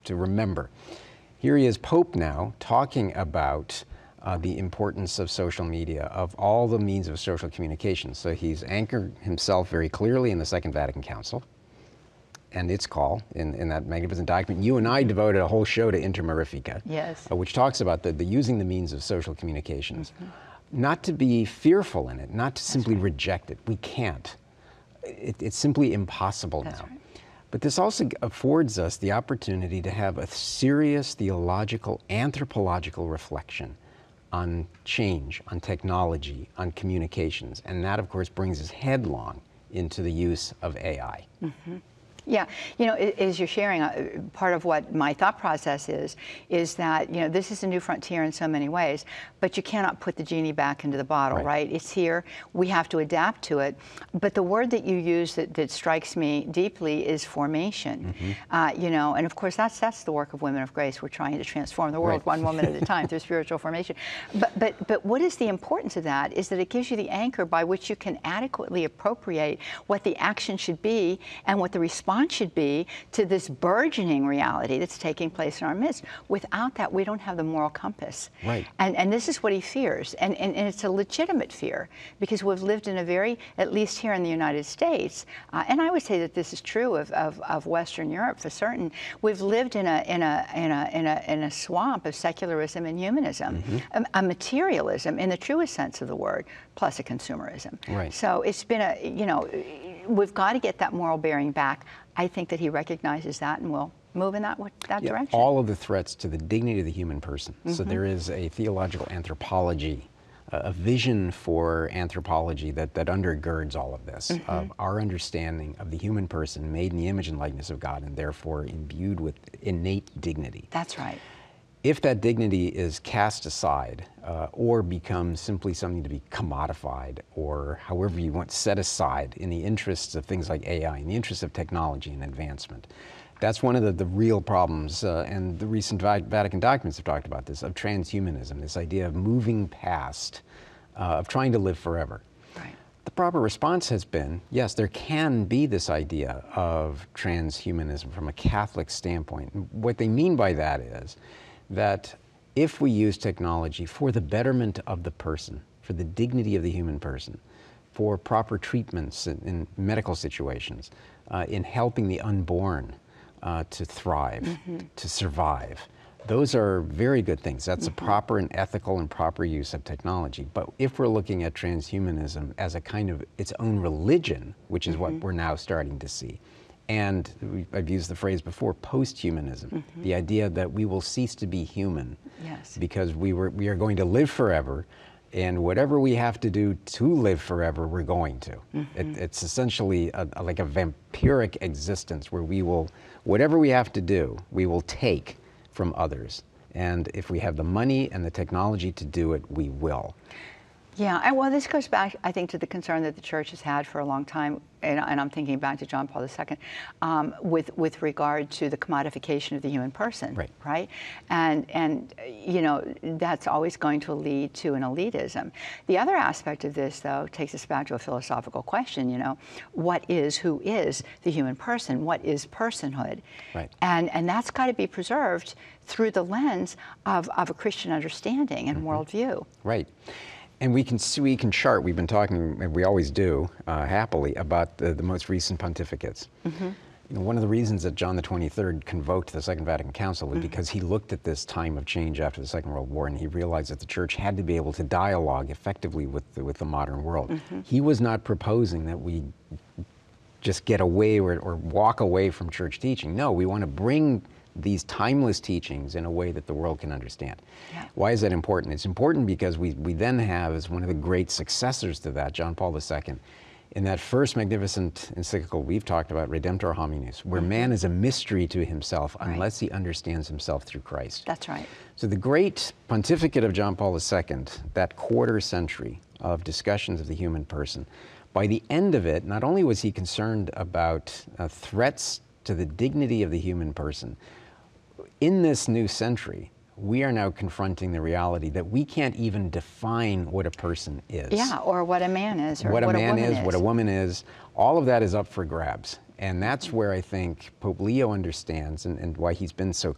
to remember. Here he is, Pope now, talking about the importance of social media, of all the means of social communication. So he's anchored himself very clearly in the Second Vatican Council and its call in that magnificent document. You and I devoted a whole show to Inter Mirifica, yes, which talks about the using the means of social communications. Not to be fearful in it, not to simply reject it. We can't. It's simply impossible now. Right. But this also affords us the opportunity to have a serious theological, anthropological reflection on change, on technology, on communications. And that, of course, brings us headlong into the use of AI. Yeah, you know, as you're sharing, part of what my thought process is that, you know, this is a new frontier in so many ways, but you cannot put the genie back into the bottle, right? It's here. We have to adapt to it. But the word that you use that strikes me deeply is formation. You know, and of course, that's the work of Women of Grace. We're trying to transform the world one woman at a time through spiritual formation. But what is the importance of that is that it gives you the anchor by which you can adequately appropriate what the action should be and what the response should be to this burgeoning reality that's taking place in our midst. Without that, we don't have the moral compass. Right. And this is what he fears. And it's a legitimate fear, because we've lived in a very, at least here in the United States, and I would say that this is true of Western Europe for certain, we've lived in a swamp of secularism and humanism, a materialism in the truest sense of the word, plus a consumerism. Right. So it's been a, you know, we've got to get that moral bearing back. I think that he recognizes that and will move in that direction. All of the threats to the dignity of the human person. So there is a theological anthropology, a vision for anthropology that undergirds all of this, of our understanding of the human person made in the image and likeness of God and therefore imbued with innate dignity. That's right. If that dignity is cast aside or becomes simply something to be commodified or however you want set aside in the interests of things like AI, in the interests of technology and advancement, that's one of the real problems, and the recent Vatican documents have talked about this, of transhumanism, this idea of moving past, of trying to live forever. Right. The proper response has been, yes, there can be this idea of transhumanism from a Catholic standpoint. What they mean by that is that if we use technology for the betterment of the person, for the dignity of the human person, for proper treatments in medical situations, in helping the unborn to thrive, to survive, those are very good things. That's a proper and ethical and proper use of technology. But if we're looking at transhumanism as a kind of its own religion, which is what we're now starting to see, and I've used the phrase before, post-humanism, the idea that we will cease to be human because we are going to live forever, and whatever we have to do to live forever, we're going to. It's essentially like a vampiric existence where we will, whatever we have to do, we will take from others. And if we have the money and the technology to do it, we will. Yeah, and well, this goes back, I think, to the concern that the Church has had for a long time, and I'm thinking back to John Paul II, with regard to the commodification of the human person, right? And you know, that's always going to lead to an elitism. The other aspect of this, though, takes us back to a philosophical question, you know, who is the human person? What is personhood? Right. And that's got to be preserved through the lens of a Christian understanding and worldview. Right. And we can chart, we've been talking, and we always do, happily, about the most recent pontificates. You know, one of the reasons that John the 23rd convoked the Second Vatican Council was because he looked at this time of change after the Second World War and he realized that the Church had to be able to dialogue effectively with the modern world. He was not proposing that we just get away or walk away from Church teaching. No, we want to bring these timeless teachings in a way that the world can understand. Why is that important? It's important because we then have, as one of the great successors to that, John Paul II, in that first magnificent encyclical we've talked about, Redemptor Hominis, where man is a mystery to himself unless he understands himself through Christ. That's right. So the great pontificate of John Paul II, that quarter century of discussions of the human person, by the end of it, not only was he concerned about threats to the dignity of the human person, in this new century, we are now confronting the reality that we can't even define what a person is. Yeah, or what a man is, or what a man is, is, what a woman is. All of that is up for grabs. And that's where I think Pope Leo understands and why he's been so